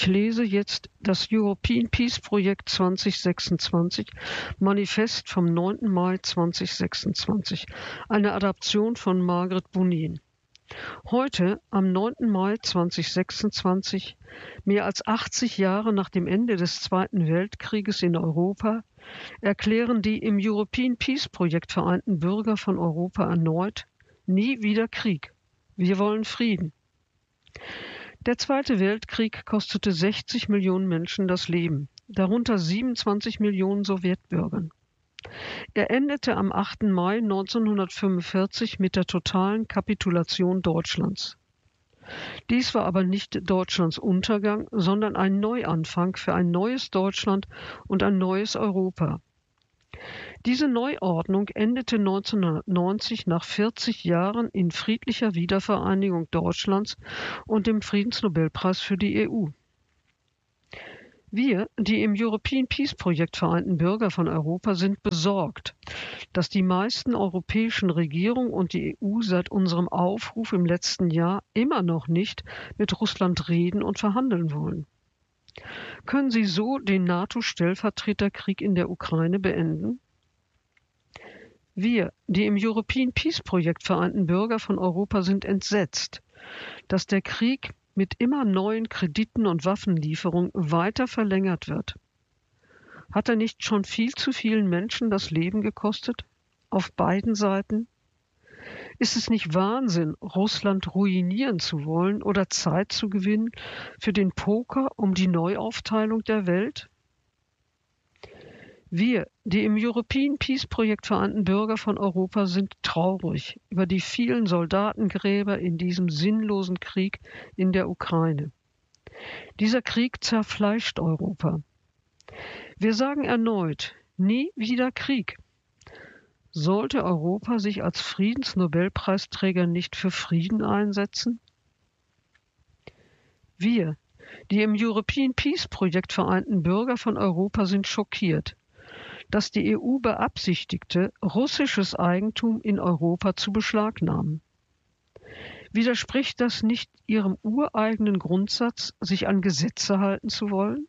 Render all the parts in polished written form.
Ich lese jetzt das European Peace Projekt 2026, Manifest vom 9. Mai 2026, eine Adaption von Margret Bonin. Heute, am 9. Mai 2026, mehr als 80 Jahre nach dem Ende des Zweiten Weltkrieges in Europa, erklären die im European Peace Projekt vereinten Bürger von Europa erneut: Nie wieder Krieg. Wir wollen Frieden. Der Zweite Weltkrieg kostete 60 Millionen Menschen das Leben, darunter 27 Millionen Sowjetbürgern. Er endete am 8. Mai 1945 mit der totalen Kapitulation Deutschlands. Dies war aber nicht Deutschlands Untergang, sondern ein Neuanfang für ein neues Deutschland und ein neues Europa. Diese Neuordnung endete 1990 nach 40 Jahren in friedlicher Wiedervereinigung Deutschlands und dem Friedensnobelpreis für die EU. Wir, die im European Peace Projekt vereinten Bürger von Europa, sind besorgt, dass die meisten europäischen Regierungen und die EU seit unserem Aufruf im letzten Jahr immer noch nicht mit Russland reden und verhandeln wollen. Können sie so den NATO-Stellvertreterkrieg in der Ukraine beenden? Wir, die im European Peace Projekt vereinten Bürger von Europa, sind entsetzt, dass der Krieg mit immer neuen Krediten und Waffenlieferungen weiter verlängert wird. Hat er nicht schon viel zu vielen Menschen das Leben gekostet? Auf beiden Seiten? Ist es nicht Wahnsinn, Russland ruinieren zu wollen oder Zeit zu gewinnen für den Poker um die Neuaufteilung der Welt? Wir, die im European Peace Projekt vereinten Bürger von Europa, sind traurig über die vielen Soldatengräber in diesem sinnlosen Krieg in der Ukraine. Dieser Krieg zerfleischt Europa. Wir sagen erneut: Nie wieder Krieg. Sollte Europa sich als Friedensnobelpreisträger nicht für Frieden einsetzen? Wir, die im European Peace Projekt vereinten Bürger von Europa, sind schockiert, dass die EU beabsichtigte, russisches Eigentum in Europa zu beschlagnahmen. Widerspricht das nicht ihrem ureigenen Grundsatz, sich an Gesetze halten zu wollen?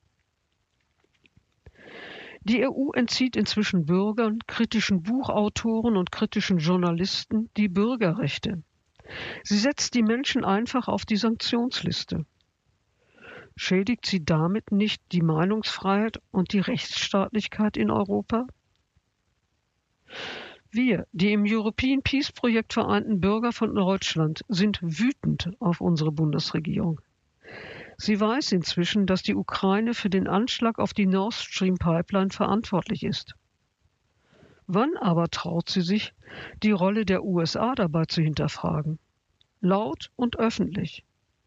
Die EU entzieht inzwischen Bürgern, kritischen Buchautoren und kritischen Journalisten die Bürgerrechte. Sie setzt die Menschen einfach auf die Sanktionsliste. Schädigt sie damit nicht die Meinungsfreiheit und die Rechtsstaatlichkeit in Europa? Wir, die im European Peace Projekt vereinten Bürger von Deutschland, sind wütend auf unsere Bundesregierung. Sie weiß inzwischen, dass die Ukraine für den Anschlag auf die Nord Stream Pipeline verantwortlich ist. Wann aber traut sie sich, die Rolle der USA dabei zu hinterfragen? Laut und öffentlich.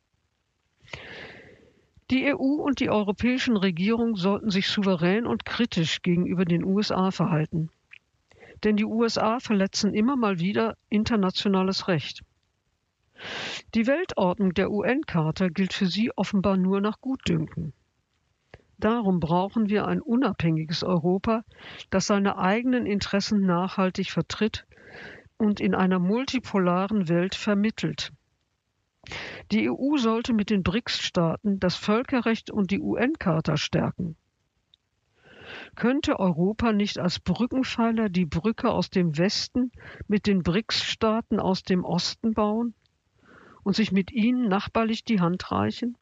Die EU und die europäischen Regierungen sollten sich souverän und kritisch gegenüber den USA verhalten. Denn die USA verletzen immer mal wieder internationales Recht. Die Weltordnung der UN-Charta gilt für sie offenbar nur nach Gutdünken. Darum brauchen wir ein unabhängiges Europa, das seine eigenen Interessen nachhaltig vertritt und in einer multipolaren Welt vermittelt. Die EU sollte mit den BRICS-Staaten das Völkerrecht und die UN-Charta stärken. Könnte Europa nicht als Brückenpfeiler die Brücke aus dem Westen mit den BRICS-Staaten aus dem Osten bauen und sich mit ihnen nachbarlich die Hand reichen?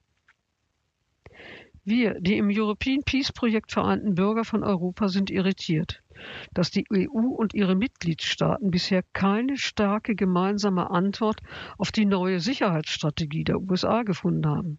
Wir, die im European Peace Projekt vereinten Bürger von Europa, sind irritiert, dass die EU und ihre Mitgliedstaaten bisher keine starke gemeinsame Antwort auf die neue Sicherheitsstrategie der USA gefunden haben.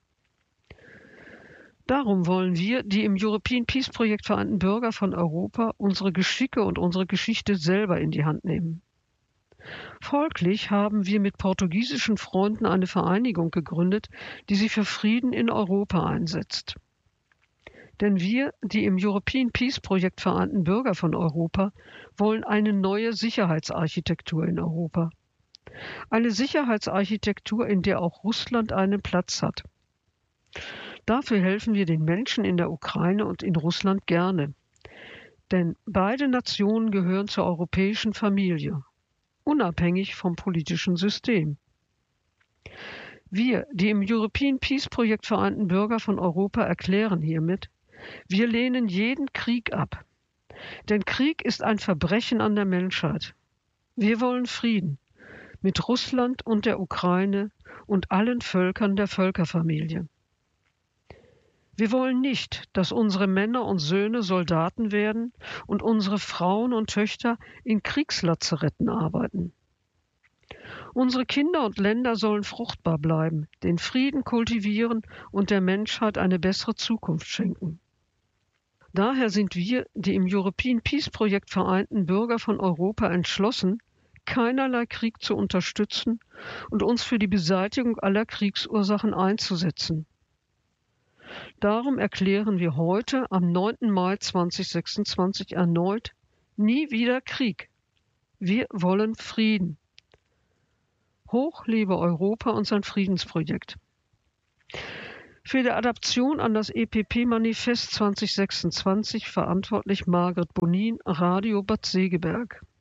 Darum wollen wir, die im European Peace Projekt vereinten Bürger von Europa, unsere Geschicke und unsere Geschichte selber in die Hand nehmen. Folglich haben wir mit portugiesischen Freunden eine Vereinigung gegründet, die sich für Frieden in Europa einsetzt. Denn wir, die im European Peace Projekt vereinten Bürger von Europa, wollen eine neue Sicherheitsarchitektur in Europa. Eine Sicherheitsarchitektur, in der auch Russland einen Platz hat. Dafür helfen wir den Menschen in der Ukraine und in Russland gerne. Denn beide Nationen gehören zur europäischen Familie, unabhängig vom politischen System. Wir, die im European Peace Projekt vereinten Bürger von Europa, erklären hiermit: Wir lehnen jeden Krieg ab. Denn Krieg ist ein Verbrechen an der Menschheit. Wir wollen Frieden mit Russland und der Ukraine und allen Völkern der Völkerfamilie. Wir wollen nicht, dass unsere Männer und Söhne Soldaten werden und unsere Frauen und Töchter in Kriegslazaretten arbeiten. Unsere Kinder und Länder sollen fruchtbar bleiben, den Frieden kultivieren und der Menschheit eine bessere Zukunft schenken. Daher sind wir, die im European Peace Projekt vereinten Bürger von Europa, entschlossen, keinerlei Krieg zu unterstützen und uns für die Beseitigung aller Kriegsursachen einzusetzen. Darum erklären wir heute, am 9. Mai 2026, erneut: Nie wieder Krieg. Wir wollen Frieden. Hoch lebe Europa und sein Friedensprojekt. Für die Adaption an das EPP-Manifest 2026 verantwortlich Margret Bonin, Radio Bad Segeberg.